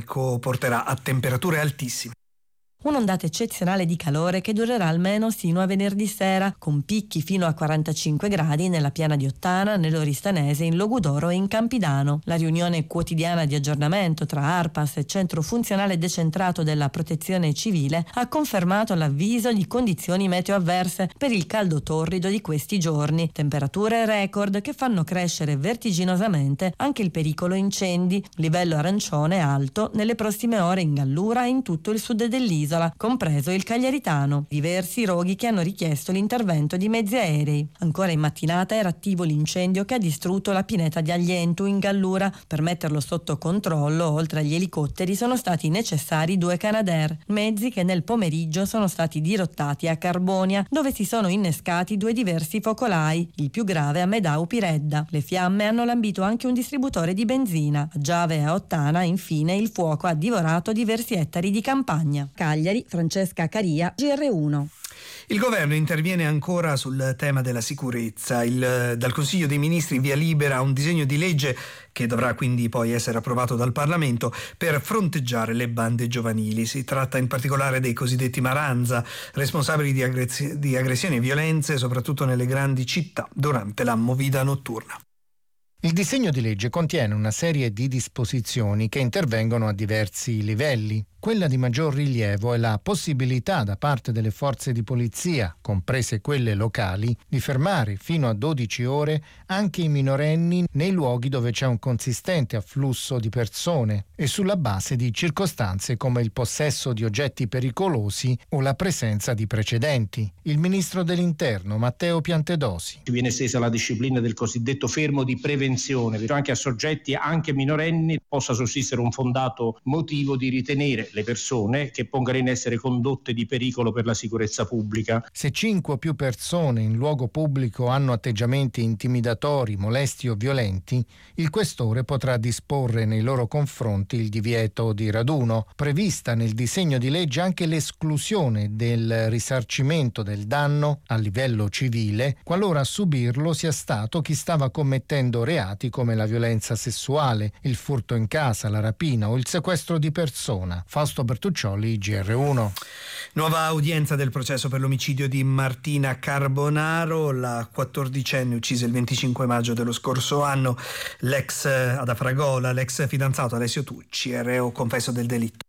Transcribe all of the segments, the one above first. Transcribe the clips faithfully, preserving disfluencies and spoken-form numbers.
vulcanico porterà a temperature altissime. Un'ondata eccezionale di calore che durerà almeno sino a venerdì sera, con picchi fino a quarantacinque gradi nella piana di Ottana, nell'Oristanese, in Logudoro e in Campidano. La riunione quotidiana di aggiornamento tra ARPAS e Centro Funzionale Decentrato della Protezione Civile ha confermato l'avviso di condizioni meteo avverse per il caldo torrido di questi giorni. Temperature record che fanno crescere vertiginosamente anche il pericolo incendi. Livello arancione alto nelle prossime ore in Gallura e in tutto il sud dell'isola, compreso il Cagliaritano. Diversi roghi che hanno richiesto l'intervento di mezzi aerei. Ancora in mattinata era attivo l'incendio che ha distrutto la pineta di Aglientu in Gallura. Per metterlo sotto controllo, oltre agli elicotteri, sono stati necessari due Canadair, mezzi che nel pomeriggio sono stati dirottati a Carbonia, dove si sono innescati due diversi focolai, il più grave a Medau Piredda. Le fiamme hanno lambito anche un distributore di benzina. A Giave e a Ottana, infine, il fuoco ha divorato diversi ettari di campagna. Cagliari, Francesca Caria, G R uno. Il governo interviene ancora sul tema della sicurezza. Il, dal Consiglio dei Ministri via libera un disegno di legge che dovrà quindi poi essere approvato dal Parlamento per fronteggiare le bande giovanili. Si tratta in particolare dei cosiddetti Maranza, responsabili di, aggress- di aggressioni e violenze soprattutto nelle grandi città durante la movida notturna. Il disegno di legge contiene una serie di disposizioni che intervengono a diversi livelli. Quella di maggior rilievo è la possibilità da parte delle forze di polizia, comprese quelle locali, di fermare fino a dodici ore anche i minorenni nei luoghi dove c'è un consistente afflusso di persone e sulla base di circostanze come il possesso di oggetti pericolosi o la presenza di precedenti. Il ministro dell'Interno, Matteo Piantedosi. Viene estesa la disciplina del cosiddetto fermo di prevenzione, anche a soggetti anche minorenni possa sussistere un fondato motivo di ritenere le persone che pongano in essere condotte di pericolo per la sicurezza pubblica. Se cinque o più persone in luogo pubblico hanno atteggiamenti intimidatori, molesti o violenti, il questore potrà disporre nei loro confronti il divieto di raduno. Prevista nel disegno di legge anche l'esclusione del risarcimento del danno a livello civile qualora a subirlo sia stato chi stava commettendo reati come la violenza sessuale, il furto in casa, la rapina o il sequestro di persona. Fausto Bertuccioli, G R uno. Nuova udienza del processo per l'omicidio di Martina Carbonaro, la quattordicenne uccisa il venticinque maggio dello scorso anno. L'ex ad Afragola, l'ex fidanzato Alessio Tucci, è reo confesso del delitto.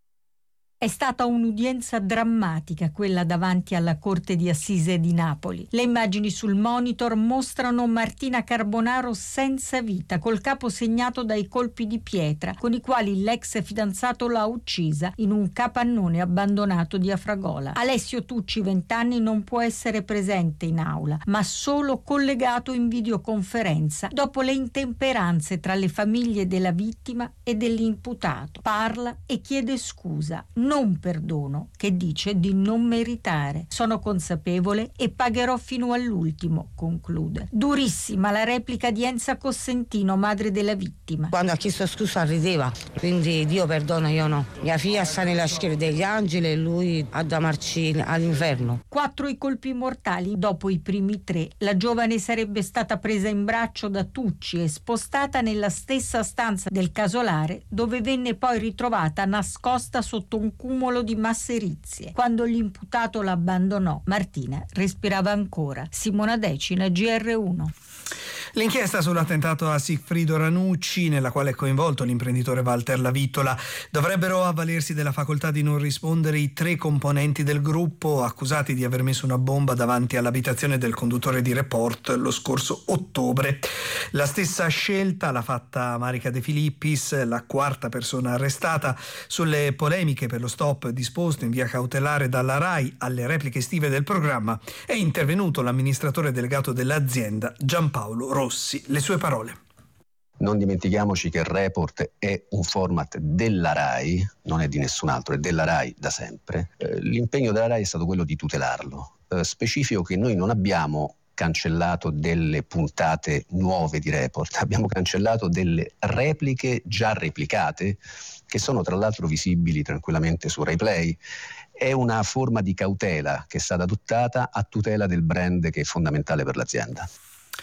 È stata un'udienza drammatica quella davanti alla Corte di Assise di Napoli. Le immagini sul monitor mostrano Martina Carbonaro senza vita, col capo segnato dai colpi di pietra con i quali l'ex fidanzato l'ha uccisa in un capannone abbandonato di Afragola. Alessio Tucci, vent'anni, non può essere presente in aula, ma solo collegato in videoconferenza dopo le intemperanze tra le famiglie della vittima e dell'imputato. Parla e chiede scusa. Non perdono, che dice di non meritare. Sono consapevole e pagherò fino all'ultimo, conclude. Durissima la replica di Enza Cossentino, madre della vittima. Quando ha chiesto scusa rideva, quindi Dio perdona, io no. Mia figlia sta nella schiera degli angeli e lui a damarci all'inferno. Quattro i colpi mortali. Dopo i primi tre, la giovane sarebbe stata presa in braccio da Tucci e spostata nella stessa stanza del casolare, dove venne poi ritrovata nascosta sotto un cumulo di masserizie. Quando l'imputato la abbandonò, Martina respirava ancora. Simona Decina, G R uno. L'inchiesta sull'attentato a Sigfrido Ranucci, nella quale è coinvolto l'imprenditore Walter Lavittola, dovrebbero avvalersi della facoltà di non rispondere i tre componenti del gruppo accusati di aver messo una bomba davanti all'abitazione del conduttore di Report lo scorso ottobre. La stessa scelta l'ha fatta Marica De Filippis, la quarta persona arrestata, sulle polemiche per lo stop disposto in via cautelare dalla RAI alle repliche estive del programma. È intervenuto l'amministratore delegato dell'azienda Giampaolo Rossi. Le sue parole. Non dimentichiamoci che il Report è un format della RAI, non è di nessun altro, è della RAI da sempre. Eh, l'impegno della RAI è stato quello di tutelarlo. Eh, specifico che noi non abbiamo cancellato delle puntate nuove di Report, abbiamo cancellato delle repliche già replicate che sono tra l'altro visibili tranquillamente su RaiPlay. È una forma di cautela che è stata adottata a tutela del brand che è fondamentale per l'azienda.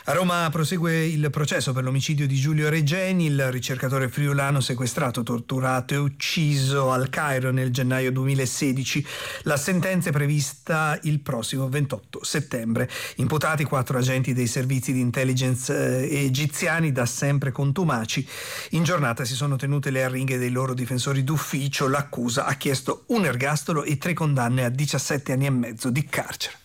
A Roma prosegue il processo per l'omicidio di Giulio Regeni, il ricercatore friulano sequestrato, torturato e ucciso al Cairo nel gennaio duemilasedici. La sentenza è prevista il prossimo ventotto settembre. Imputati quattro agenti dei servizi di intelligence eh, egiziani, da sempre contumaci. In giornata si sono tenute le arringhe dei loro difensori d'ufficio. L'accusa ha chiesto un ergastolo e tre condanne a diciassette anni e mezzo di carcere.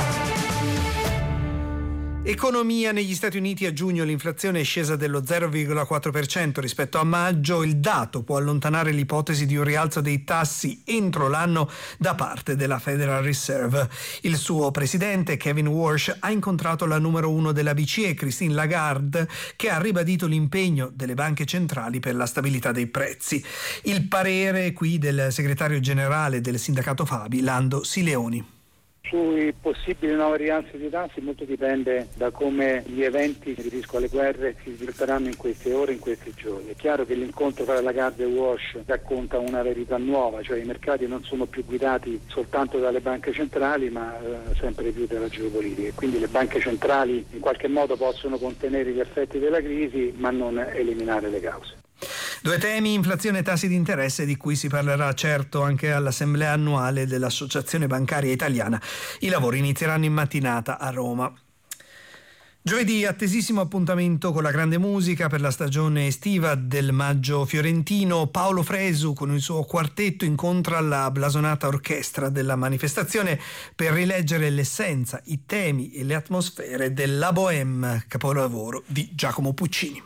Economia. Negli Stati Uniti a giugno l'inflazione è scesa dello zero virgola quattro per cento rispetto a maggio. Il dato può allontanare l'ipotesi di un rialzo dei tassi entro l'anno da parte della Federal Reserve. Il suo presidente Kevin Warsh ha incontrato la numero uno della B C E, Christine Lagarde, che ha ribadito l'impegno delle banche centrali per la stabilità dei prezzi. Il parere qui del segretario generale del sindacato Fabi, Lando Sileoni. Sui possibili nuovi rialzi di tassi molto dipende da come gli eventi di rischio alle guerre si svilupperanno in queste ore, in questi giorni. È chiaro che l'incontro tra Lagarde e Walsh racconta una verità nuova, cioè i mercati non sono più guidati soltanto dalle banche centrali, ma eh, sempre più dalla geopolitica. Quindi le banche centrali in qualche modo possono contenere gli effetti della crisi, ma non eliminare le cause. Due temi: inflazione e tassi di interesse, di cui si parlerà certo anche all'assemblea annuale dell'Associazione Bancaria Italiana. I lavori inizieranno in mattinata a Roma. Giovedì, attesissimo appuntamento con la grande musica per la stagione estiva del Maggio fiorentino. Paolo Fresu con il suo quartetto incontra la blasonata orchestra della manifestazione per rileggere l'essenza, i temi e le atmosfere della Bohème, capolavoro di Giacomo Puccini.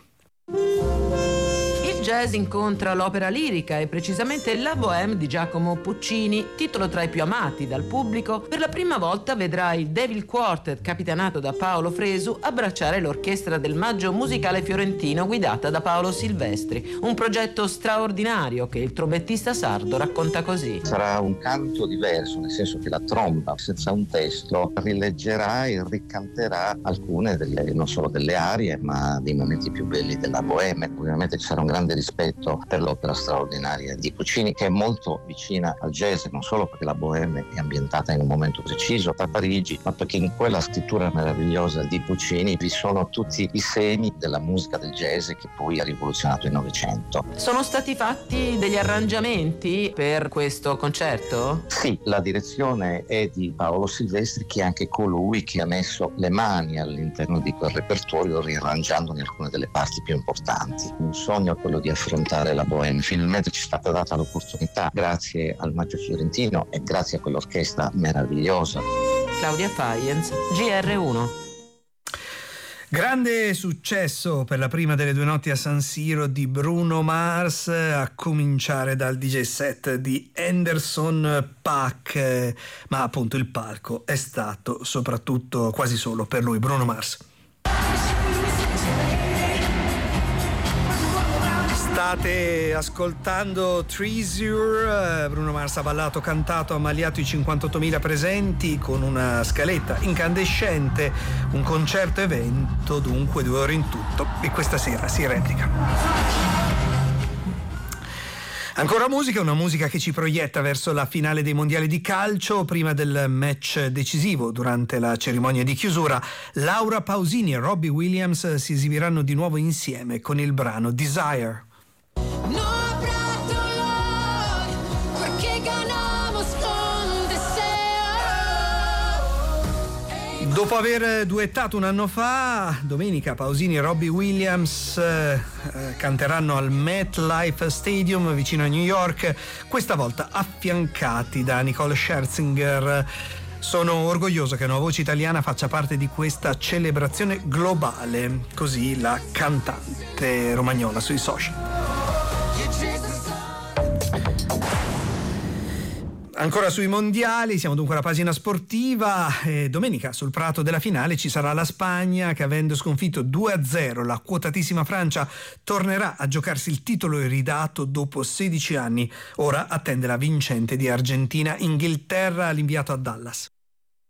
Il jazz incontra l'opera lirica e precisamente la Bohème di Giacomo Puccini, titolo tra i più amati dal pubblico. Per la prima volta vedrà il Devil Quartet, capitanato da Paolo Fresu, abbracciare l'orchestra del Maggio musicale fiorentino guidata da Paolo Silvestri. Un progetto straordinario che il trombettista sardo racconta così. Sarà un canto diverso, nel senso che la tromba, senza un testo, rileggerà e ricanterà alcune delle, non solo delle arie, ma dei momenti più belli della Bohème. Ovviamente ci sarà un grande rispetto per l'opera straordinaria di Puccini, che è molto vicina al jazz, non solo perché la Bohème è ambientata in un momento preciso a Parigi, ma perché in quella scrittura meravigliosa di Puccini vi sono tutti i semi della musica del jazz che poi ha rivoluzionato il Novecento. Sono stati fatti degli arrangiamenti per questo concerto? Sì, la direzione è di Paolo Silvestri, che è anche colui che ha messo le mani all'interno di quel repertorio, riarrangiandone alcune delle parti più importanti. Un sogno è quello di affrontare la Bohème. Finalmente ci è stata data l'opportunità grazie al Maggio fiorentino e grazie a quell'orchestra meravigliosa. Claudia Faienz, G R uno. Grande successo per la prima delle due notti a San Siro di Bruno Mars, a cominciare dal D J set di Anderson .Paak, ma appunto il palco è stato soprattutto quasi solo per lui, Bruno Mars. State ascoltando Treasure. Bruno Mars ha ballato, cantato, ammaliato i cinquantottomila presenti con una scaletta incandescente, un concerto evento, dunque due ore in tutto, e questa sera si replica. Ancora musica, una musica che ci proietta verso la finale dei mondiali di calcio. Prima del match decisivo, durante la cerimonia di chiusura, Laura Pausini e Robbie Williams si esibiranno di nuovo insieme con il brano Desire. Dopo aver duettato un anno fa, domenica Pausini e Robbie Williams eh, canteranno al MetLife Stadium vicino a New York, questa volta affiancati da Nicole Scherzinger. Sono orgoglioso che una voce italiana faccia parte di questa celebrazione globale, così la cantante romagnola sui social. Ancora sui mondiali, siamo dunque alla pagina sportiva. E domenica sul prato della finale ci sarà la Spagna che, avendo sconfitto due a zero la quotatissima Francia, tornerà a giocarsi il titolo iridato dopo sedici anni. Ora attende la vincente di Argentina-Inghilterra, l'inviato a Dallas.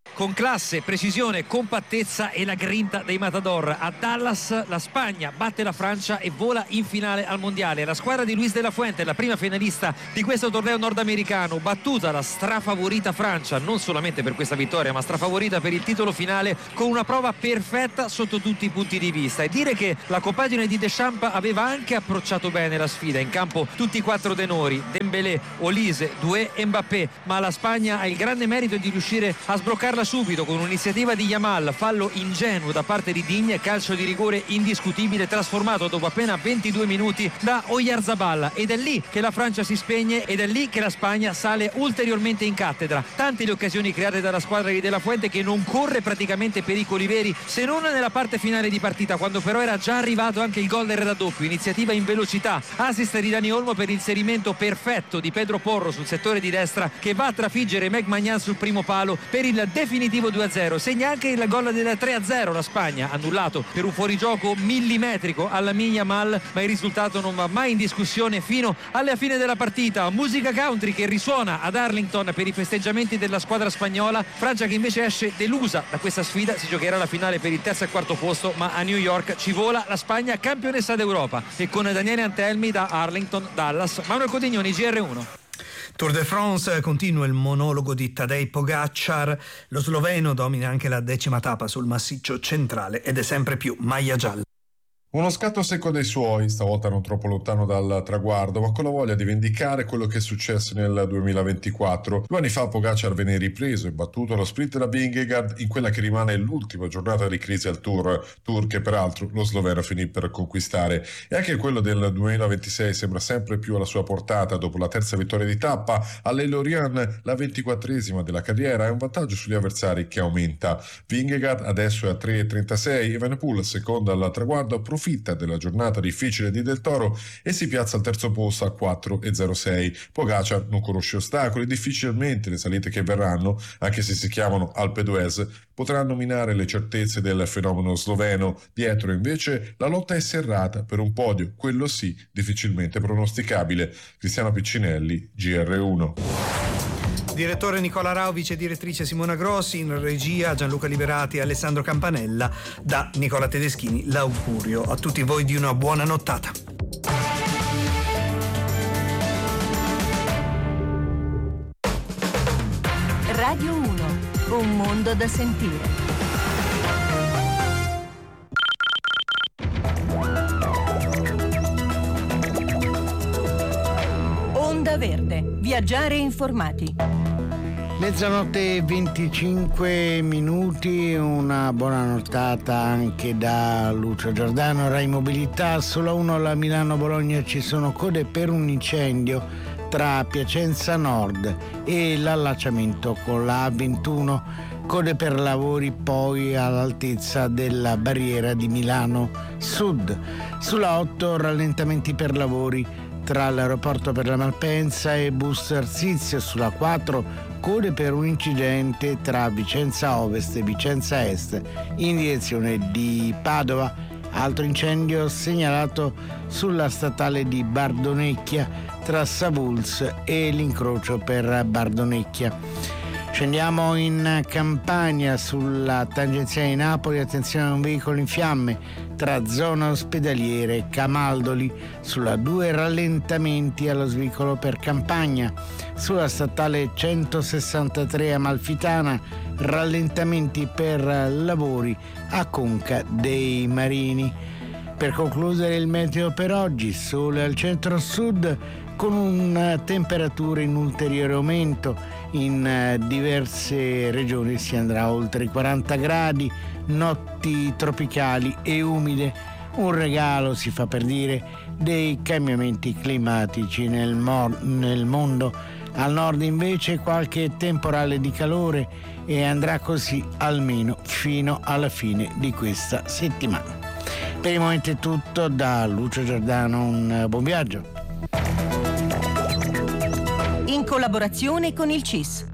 Con classe, precisione, compattezza e la grinta dei Matador. A Dallas la Spagna batte la Francia e vola in finale al mondiale. La squadra di Luis de la Fuente, la prima finalista di questo torneo nordamericano, battuta la strafavorita Francia, non solamente per questa vittoria ma strafavorita per il titolo finale, con una prova perfetta sotto tutti i punti di vista. E dire che la compagine di Deschamps aveva anche approcciato bene la sfida. In campo tutti i quattro tenori, Dembélé, Olise, Doué e Mbappé, ma la Spagna ha il grande merito di riuscire a sbloccarla subito con un'iniziativa di Yamal, fallo ingenuo da parte di Digne, calcio di rigore indiscutibile trasformato dopo appena ventidue minuti da Oyarzabal, ed è lì che la Francia si spegne ed è lì che la Spagna sale ulteriormente in cattedra. Tante le occasioni create dalla squadra di De La Fuente, che non corre praticamente pericoli veri se non nella parte finale di partita, quando però era già arrivato anche il gol del raddoppio. Iniziativa in velocità, assist di Dani Olmo per l'inserimento perfetto di Pedro Porro sul settore di destra, che va a trafiggere Meg Magnan sul primo palo per il definitivo due a zero. Segna anche il gol del tre a zero la Spagna, annullato per un fuorigioco millimetrico alla Yamal, ma il risultato non va mai in discussione fino alla fine della partita. Musica country che risuona ad Arlington per i festeggiamenti della squadra spagnola. Francia che invece esce delusa da questa sfida, si giocherà la finale per il terzo e quarto posto, ma a New York ci vola la Spagna campionessa d'Europa. E con Daniele Antelmi da Arlington, Dallas, Manuel Codignoni, G R uno. Tour de France, continua il monologo di Tadej Pogačar. Lo sloveno domina anche la decima tappa sul massiccio centrale ed è sempre più maglia gialla. Uno scatto secco dei suoi, stavolta non troppo lontano dal traguardo, ma con la voglia di vendicare quello che è successo nel duemilaventiquattro. Due anni fa Pogačar venne ripreso e battuto allo sprint da Vingegaard in quella che rimane l'ultima giornata di crisi al Tour, Tour che peraltro lo sloveno finì per conquistare. E anche quello del duemilaventisei sembra sempre più alla sua portata. Dopo la terza vittoria di tappa, all'Eilorian, la ventiquattresima della carriera, è un vantaggio sugli avversari che aumenta. Vingegaard adesso è a tre e trentasei, Evenepoel seconda al traguardo, approfitta della giornata difficile di Del Toro e si piazza al terzo posto a quattro e zero sei. Pogačar non conosce ostacoli, difficilmente le salite che verranno, anche se si chiamano Alpe d'Huez, potranno minare le certezze del fenomeno sloveno. Dietro invece la lotta è serrata per un podio, quello sì, difficilmente pronosticabile. Cristiano Piccinelli, G R uno. Direttore Nicola Rao, vice direttrice Simona Grossi, in regia Gianluca Liberati e Alessandro Campanella. Da Nicola Tedeschini l'augurio a tutti voi di una buona nottata. Radio uno, un mondo da sentire. Onda Verde, viaggiare informati. Mezzanotte e venticinque minuti, una buona nottata anche da Lucio Giordano, Rai Mobilità. Sulla uno alla Milano-Bologna ci sono code per un incendio tra Piacenza Nord e l'allacciamento con la A ventuno, code per lavori poi all'altezza della barriera di Milano Sud. Sulla otto rallentamenti per lavori tra l'aeroporto per la Malpensa e Bus Arsizio. Sulla quattro code per un incidente tra Vicenza Ovest e Vicenza Est in direzione di Padova. Altro incendio segnalato sulla statale di Bardonecchia tra Savuls e l'incrocio per Bardonecchia. Scendiamo in Campania sulla tangenziale di Napoli, attenzione a un veicolo in fiamme tra zona ospedaliere e Camaldoli. Sulla due rallentamenti allo svincolo per Campagna. Sulla statale centosessantatré Amalfitana rallentamenti per lavori a Conca dei Marini. Per concludere il meteo per oggi, sole al centro-sud con una temperatura in ulteriore aumento. In diverse regioni si andrà oltre i quaranta gradi, notti tropicali e umide. Un regalo, si fa per dire, dei cambiamenti climatici nel, mo- nel mondo. Al nord invece qualche temporale di calore e andrà così almeno fino alla fine di questa settimana. Per il momento è tutto, da Lucio Giordano un buon viaggio. In collaborazione con il C I S.